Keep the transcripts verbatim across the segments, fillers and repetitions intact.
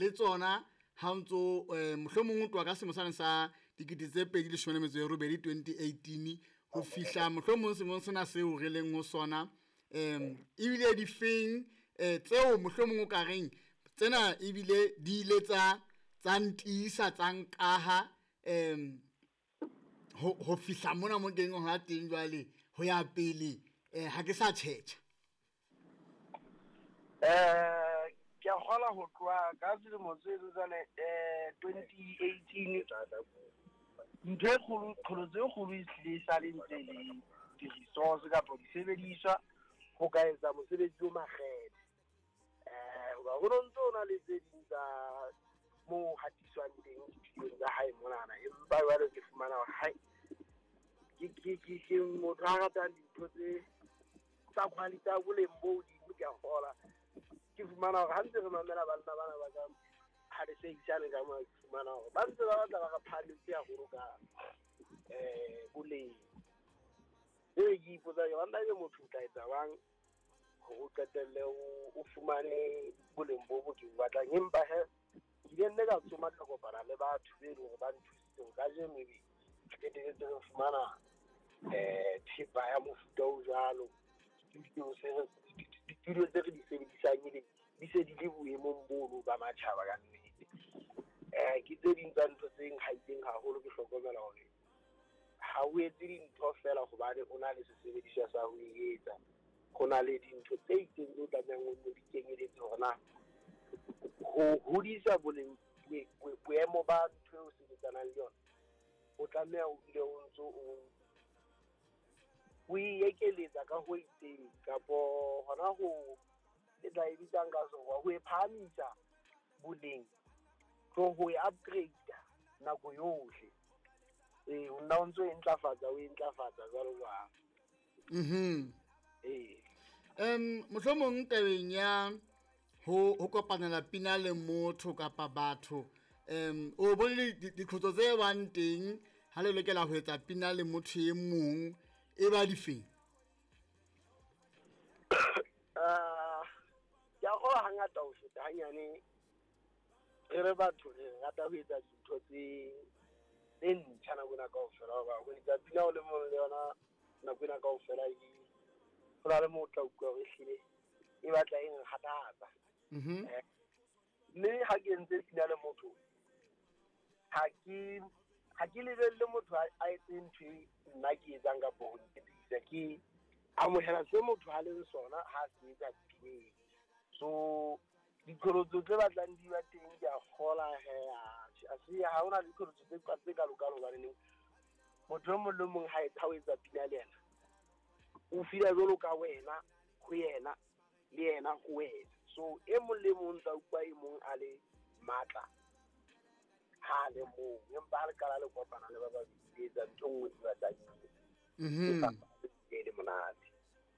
le tsona ha o ntso mohlomong o tloha ka selemo sane sa dikete tse pedi leshome le metso e robedi twenty eighteen ho fihla mohlomong semong sena seo re leng ho sona um ebile di feng tseo mohlomong o ka reng tsena ebile di ile tsa tsa ntisa tsa nkaha um ho ho fihla mona mo teng ho ya teng jwale ho ya pele ha ke sa tjhetjha eh ke a kgola ho tloha ka selemo se tsane eh twenty eighteen ntho e kgolo kgolo tse kgolo e sa le ntse le di-resource kapa disebediswa ho ka etsa mosebetsi o makgethe eh ba ho ntse ona le tse ding tsa mo hatiswang teng ditulong tsa hae monana empa jwale ke fumana hore hae ke ke ke ke motho a ratang dintho tse tsa quality ya boleng bo di ke a kgola ke fumana hore ha ntse re mamela banna bana ba ka ha re se isane ka mo ke fumana hore ba ntse ba batla ba ka phalletse ya go ka eh boleng e ke ipotsa ke banda ke motho o tla etsa bang go qetelle o fumane boleng bo bo ke batlang empa he ke nne ka tsoma ka kopana le batho be le ba nthusitse ka je maybe ke tete re fumana eh thipa ya mofuta o jalo ditulo se ditulo tse re di sebedisang ile di se di le boemong bolo ba matjhaba ka nnete eh ke tse ding tsa ntho tse nghaileng haholo ke hlokomela hore ha o etse dintho fela hobane o na le sesebediswa sa ho etsa go na le dintho tse itseng tse tlamehang o di kenyeletse hona ho hodisa boleng boemo ba ntho eo sebetsanang le yona o tlameha o ile o ntso o o ekeletsa ka ho itseng kapo hona ho le tla e bitsang ka so ho e phamisa boleng so ho e upgrade nako yohle eh o nna o ntso e ntlafatsa o e ntlafatsa jwalo jwalo mhm eh em mohlomong tabeng ya ho ho kopanela pina le motho kapa batho em o bone dikhotso tse bang teng ha le lokela ho etsa pina le motho e mong e ba di feng ah ya go hangata o feta hanyane re batho re rata ho etsa dintho tse tse ntjha na bona kaofela ba go etsa pina o le mong le yona na bona kaofela e ho la le motla o go re hlile e batla eng hatata mhm mme ha ke ntse pina le motho ha ke ha ke lebelle motho a etse ntho nna ke etsang ka bo ke tsitsa ke amohela se motho ha le sona ha se etsa pina so dikholoto tse batlang di ba teng ke a kgola he a se ha ona dikholoto tse ka tse ka lokalo ba le motho mo le mong ha e thawe etsa pina le yena o fila jolo ka wena go yena le yena go wena so e mo le mong tsa kwa e mong a le matla ha le mo empa le kala le kopana le ba ba di etsa ntho ngwe ba tsa mhm ke le monate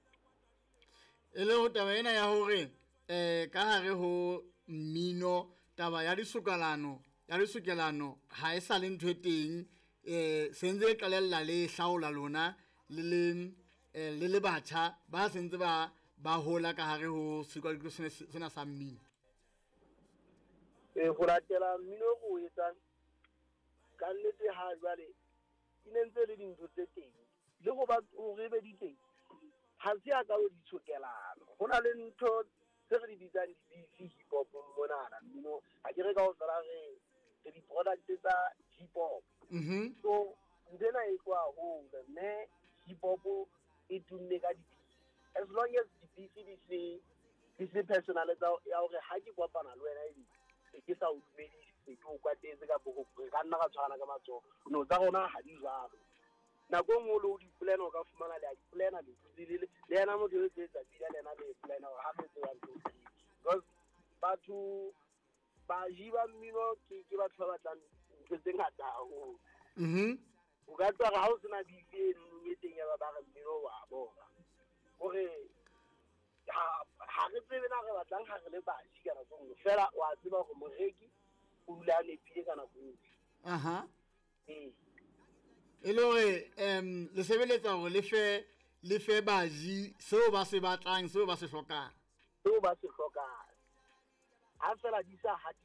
e le ho taba ena ya hore eh ka hare ho mmino taba ya disukalano ya disukelano ha e sa le ntho e teng eh sentse qalella le hlaola lona le le le le batjha ba sentse ba ba hola ka hare ho sekolo sena sa mmino e go ratela mmino go etsa ka nnete ha jwale ine ntse le dintho tse teng le go ba o re be di teng ha se a ka o di tshokelana hona le ntho tse re di bitsang di hip hop monana mmino ha ke re ka o tsara re di product tsa hip hop mhm so ndena e kwa ho mme hip hop e tumme ka di as long as di B C di se di se personal ya hore ha ke kopana le wena e ke sa o dumedi se ke o kwatetse ka bo ka nna ka tshwana ka matso no tsa rona ha di jalo nako ngwe lo di plan o ka fumana le di plan le le le yena mo di tsetsa dira lena le plan o ha metse wa ntho because batho ba jiba mmino ke ke batho ba batlang ntse tse ngata ho mhm o ka tsara ha o sena di le nneteng ya ba ba re mmino wa bona gore ha re tsebe na re batlang ha re le bashi kana tsong fela wa tseba go moreki o dula le pile kana go aha eh e le hore em le sebeletsa hore le fe le fe baji seo ba se batlang seo ba se hlokang seo ba se hlokang ha fela di sa hati